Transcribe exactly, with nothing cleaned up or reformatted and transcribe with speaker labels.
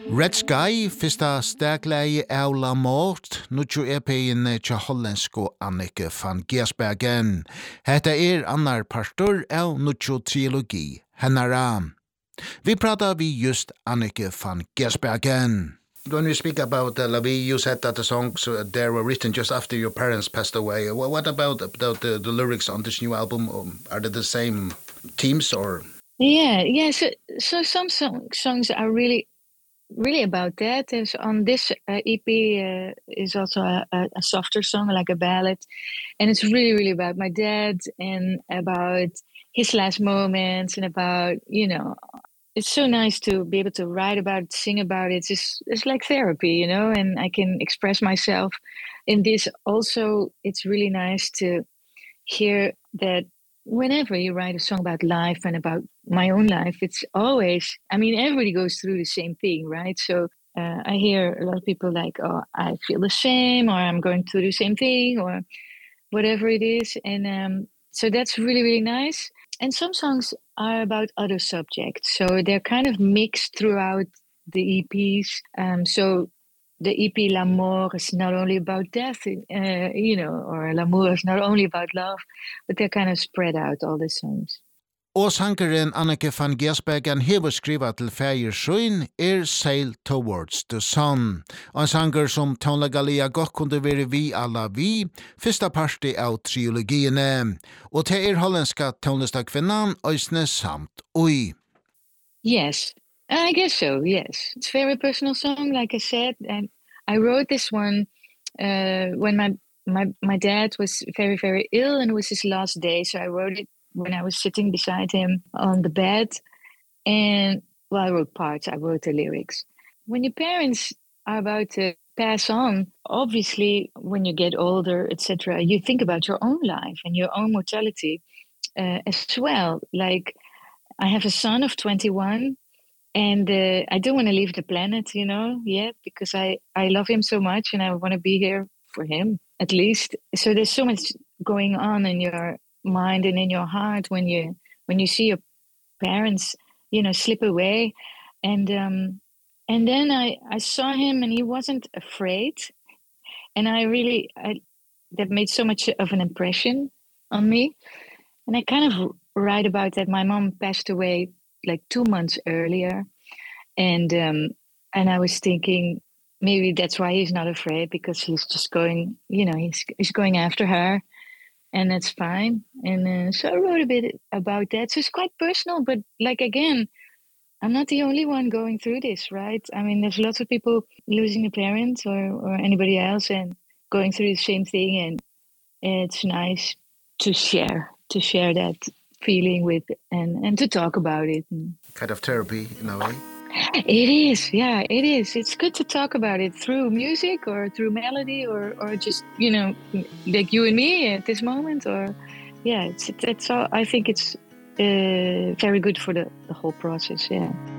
Speaker 1: Red Sky, fyrsta stegleie av La Mort, nutjo E P-en tja hollandsko Annike van Giersbergen. Hetta er annar partur av nutjo trilogi, hennara. Vi pratar vi just Annike van Giersbergen. When we speak about uh, Lavi, you said that the songs uh, there were written just after your parents passed away. Well, what about, about the, the lyrics on this new album? Um, are they the same themes or?
Speaker 2: Yeah, yeah. So, so some song, songs are really, really about that. There's on this uh, E P uh, is also a, a, a softer song, like a ballad, and it's really, really about my dad and about his last moments and about you know. It's so nice to be able to write about it, sing about it. It's just, it's like therapy, you know, and I can express myself in this. Also, it's really nice to hear that whenever you write a song about life and about my own life, it's always, I mean, everybody goes through the same thing, right? So uh, I hear a lot of people like, oh, I feel the same, or I'm going through the same thing, or whatever it is. And um, so that's really, really nice. And some songs are about other subjects. So they're kind of mixed throughout the E Ps. Um, so the E P L'Amour is not only about death, uh, you know, or L'Amour is not only about love, but they're kind of spread out, all the songs.
Speaker 1: Og sangeren Annike van Giersbergen hever skriva til Fægir Sjøin er Sail Towards the Sun. Og en sanger som tonlegalia godt kunne være vi alla vi, fyrsta parti av triologiene. Og til er hollandska tonlistakvinnan Øysne samt oi.
Speaker 2: Yes, I guess so, yes. It's a very personal song, like I said. And I wrote this one uh, when my, my, my dad was very, very ill and it was his last day. So I wrote it when I was sitting beside him on the bed. And, well, I wrote parts, I wrote the lyrics. When your parents are about to pass on, obviously, when you get older, et cetera, you think about your own life and your own mortality uh, as well. Like, I have a son of twenty-one, and uh, I don't want to leave the planet, you know, yet, because I, I love him so much and I want to be here for him, at least. So there's so much going on in your mind and in your heart when you when you see your parents, you know, slip away. And um, and then I, I saw him and he wasn't afraid. And I really, I, that made so much of an impression on me. And I kind of write about that. My mom passed away like two months earlier. And um, and I was thinking, maybe that's why he's not afraid, because he's just going, you know, he's, he's going after her. And that's fine. And uh, so I wrote a bit about that. So it's quite personal, but like, again, I'm not the only one going through this, right? I mean, there's lots of people losing a parent or, or anybody else and going through the same thing. And it's nice to share, to share that feeling with and, and to talk about it.
Speaker 1: Kind of therapy in a way.
Speaker 2: It is, yeah, it is. It's good to talk about it through music or through melody or, or just, you know, like you and me at this moment. Or, yeah, it's, it's all, I think it's uh, very good for the, the whole process, yeah.